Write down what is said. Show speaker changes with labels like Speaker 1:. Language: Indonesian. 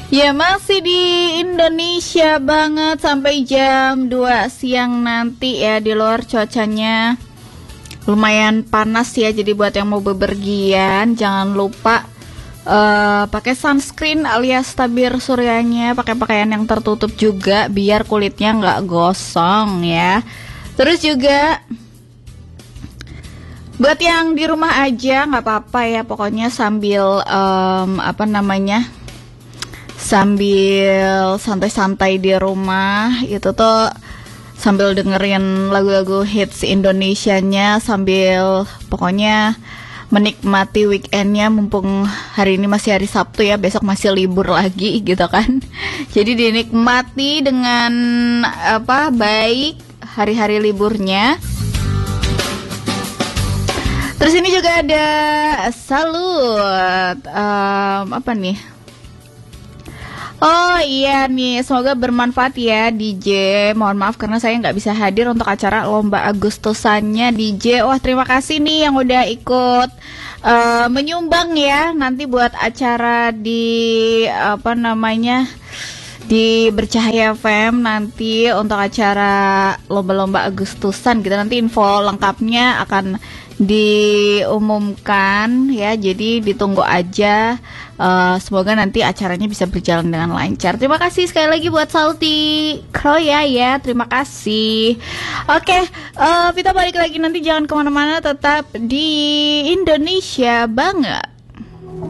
Speaker 1: Ya masih di Indonesia banget sampai jam 2 siang nanti ya. Di luar cuacanya lumayan panas ya. Jadi buat yang mau bepergian jangan lupa pakai sunscreen alias tabir suryanya. Pakai pakaian yang tertutup juga biar kulitnya nggak gosong ya. Terus juga buat yang di rumah aja nggak apa-apa ya. Pokoknya sambil sambil santai-santai di rumah itu tuh sambil dengerin lagu-lagu hits Indonesianya, sambil pokoknya menikmati weekendnya, mumpung hari ini masih hari Sabtu ya, besok masih libur lagi gitu kan. Jadi dinikmati dengan baik hari-hari liburnya. Terus ini juga ada salut apa nih? Oh iya nih, semoga bermanfaat ya DJ. Mohon maaf karena saya nggak bisa hadir untuk acara lomba Agustusannya DJ. Wah terima kasih nih yang udah ikut menyumbang ya. Nanti buat acara di di Bercahaya FM nanti untuk acara lomba-lomba Agustusan gitu. Nanti info lengkapnya akan diumumkan ya. Jadi ditunggu aja. Semoga nanti acaranya bisa berjalan dengan lancar. Terima kasih sekali lagi buat Salty Kroya ya. Terima kasih. Oke, kita balik lagi nanti, jangan kemana-mana, tetap di Indonesia banget.